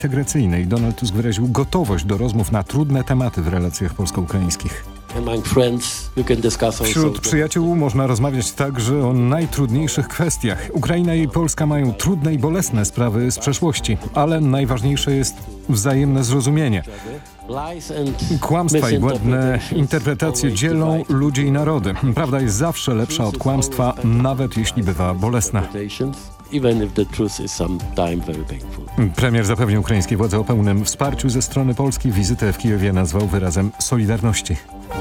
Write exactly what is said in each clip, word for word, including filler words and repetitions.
integracyjnej. Donald Tusk wyraził gotowość do rozmów na trudne tematy w relacjach polsko-ukraińskich. Wśród przyjaciół można rozmawiać także o najtrudniejszych kwestiach. Ukraina i Polska mają trudne i bolesne sprawy z przeszłości, ale najważniejsze jest wzajemne zrozumienie. Kłamstwa i błędne interpretacje dzielą ludzi i narody. Prawda jest zawsze lepsza od kłamstwa, nawet jeśli bywa bolesna. Premier zapewnił ukraińskie władze o pełnym wsparciu ze strony Polski. Wizytę w Kijowie nazwał wyrazem solidarności.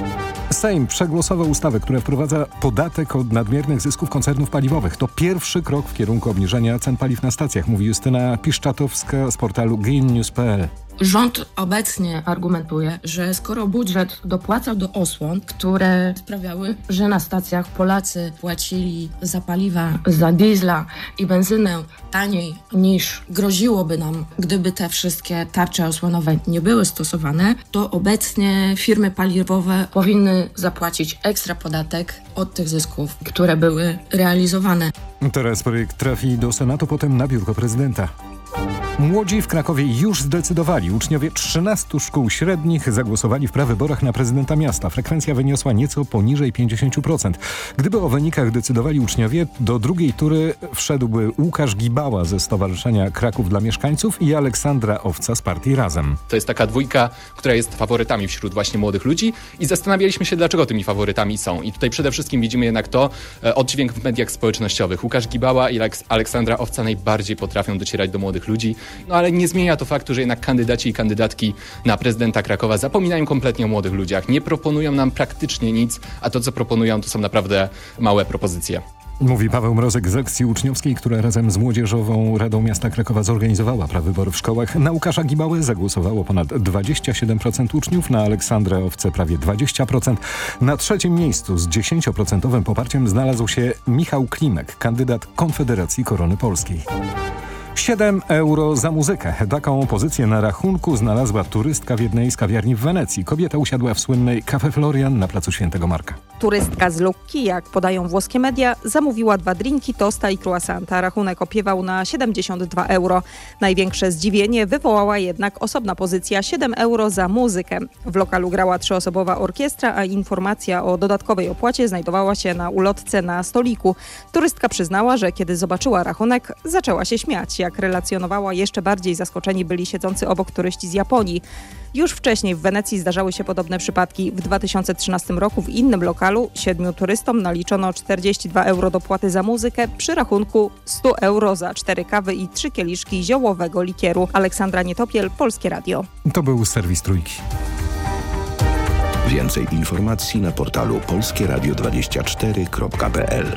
Sejm przegłosował ustawę, która wprowadza podatek od nadmiernych zysków koncernów paliwowych. To pierwszy krok w kierunku obniżenia cen paliw na stacjach, mówi Justyna Piszczatowska z portalu green news kropka p l. Rząd obecnie argumentuje, że skoro budżet dopłacał do osłon, które sprawiały, że na stacjach Polacy płacili za paliwa, za diesla i benzynę taniej niż groziłoby nam, gdyby te wszystkie tarcze osłonowe nie były stosowane, to obecnie firmy paliwowe powinny zapłacić ekstra podatek od tych zysków, które były realizowane. Teraz projekt trafi do Senatu, potem na biurko prezydenta. Młodzi w Krakowie już zdecydowali. Uczniowie trzynastu szkół średnich zagłosowali w prawyborach na prezydenta miasta. Frekwencja wyniosła nieco poniżej pięćdziesiąt procent. Gdyby o wynikach decydowali uczniowie, do drugiej tury wszedłby Łukasz Gibała ze Stowarzyszenia Kraków dla Mieszkańców i Aleksandra Owca z partii Razem. To jest taka dwójka, która jest faworytami wśród właśnie młodych ludzi i zastanawialiśmy się, dlaczego tymi faworytami są. I tutaj przede wszystkim widzimy jednak to e, oddźwięk w mediach społecznościowych. Łukasz Gibała i Aleks- Aleksandra Owca najbardziej potrafią docierać do młodych ludzi. No ale nie zmienia to faktu, że jednak kandydaci i kandydatki na prezydenta Krakowa zapominają kompletnie o młodych ludziach. Nie proponują nam praktycznie nic, a to, co proponują, to są naprawdę małe propozycje. Mówi Paweł Mrozek z akcji uczniowskiej, która razem z Młodzieżową Radą Miasta Krakowa zorganizowała prawybory w szkołach. Na Łukasza Gibałę zagłosowało ponad dwadzieścia siedem procent uczniów, na Aleksandrę Owcę prawie dwadzieścia procent. Na trzecim miejscu z dziesięcioprocentowym poparciem znalazł się Michał Klimek, kandydat Konfederacji Korony Polskiej. siedem euro za muzykę. Taką pozycję na rachunku znalazła turystka w jednej z kawiarni w Wenecji. Kobieta usiadła w słynnej Cafe Florian na placu Świętego Marka. Turystka z Lucchi, jak podają włoskie media, zamówiła dwa drinki, tosta i croissanta. Rachunek opiewał na siedemdziesiąt dwa euro. Największe zdziwienie wywołała jednak osobna pozycja siedem euro za muzykę. W lokalu grała trzyosobowa orkiestra, a informacja o dodatkowej opłacie znajdowała się na ulotce na stoliku. Turystka przyznała, że kiedy zobaczyła rachunek, zaczęła się śmiać. Jak relacjonowała, jeszcze bardziej zaskoczeni byli siedzący obok turyści z Japonii. Już wcześniej w Wenecji zdarzały się podobne przypadki. W dwa tysiące trzynastym roku w innym lokalu siedmiu turystom naliczono czterdzieści dwa euro dopłaty za muzykę przy rachunku sto euro za cztery kawy i trzy kieliszki ziołowego likieru. Aleksandra Nietopiel, Polskie Radio. To był serwis Trójki. Więcej informacji na portalu polskie radio dwadzieścia cztery kropka p l.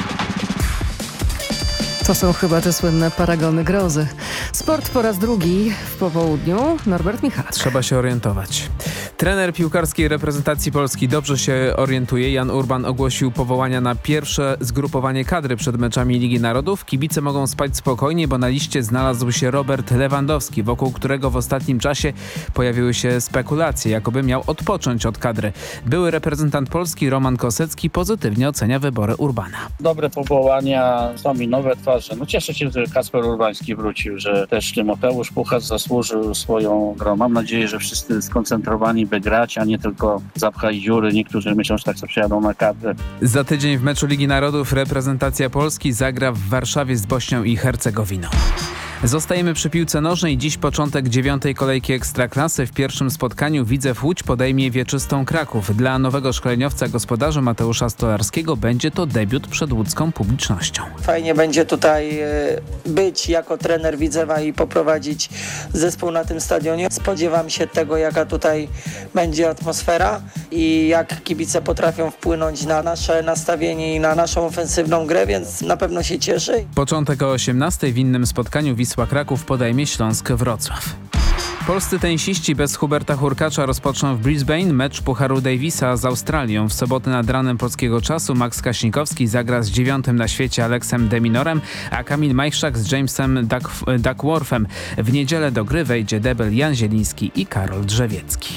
To są chyba te słynne paragony grozy. Sport po raz drugi w popołudniu. Norbert Michalak. Trzeba się orientować. Trener piłkarskiej reprezentacji Polski dobrze się orientuje. Jan Urban ogłosił powołania na pierwsze zgrupowanie kadry przed meczami Ligi Narodów. Kibice mogą spać spokojnie, bo na liście znalazł się Robert Lewandowski, wokół którego w ostatnim czasie pojawiły się spekulacje, jakoby miał odpocząć od kadry. Były reprezentant Polski Roman Kosecki pozytywnie ocenia wybory Urbana. Dobre powołania, są mi nowe twarze. No cieszę się, że Kacper Urbański wrócił, że też Tymoteusz Puchacz zasłużył swoją grą. Mam nadzieję, że wszyscy skoncentrowani by grać, a nie tylko zapchać dziury. Niektórzy myślą, że tak sobie przyjadą na kadrę. Za tydzień w meczu Ligi Narodów reprezentacja Polski zagra w Warszawie z Bośnią i Hercegowiną. Zostajemy przy piłce nożnej. Dziś początek dziewiątej kolejki Ekstraklasy. W pierwszym spotkaniu Widzew Łódź podejmie Wieczystą Kraków. Dla nowego szkoleniowca gospodarza Mateusza Stolarskiego będzie to debiut przed łódzką publicznością. Fajnie będzie tutaj być jako trener Widzewa i poprowadzić zespół na tym stadionie. Spodziewam się tego, jaka tutaj będzie atmosfera i jak kibice potrafią wpłynąć na nasze nastawienie i na naszą ofensywną grę, więc na pewno się cieszę. Początek o osiemnastej w innym spotkaniu Wisła Kraków podejmie Śląsk Wrocław. Polscy tenisiści bez Huberta Hurkacza rozpoczną w Brisbane mecz Pucharu Davisa z Australią. W sobotę nad ranem polskiego czasu Max Kaśnikowski zagra z dziewiątym na świecie Aleksem de Minorem, a Kamil Majszczak z Jamesem Duck, Duckworthem. W niedzielę do gry wejdzie debel Jan Zieliński i Karol Drzewiecki.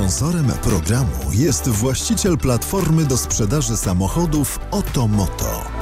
Sponsorem programu jest właściciel platformy do sprzedaży samochodów Oto Moto.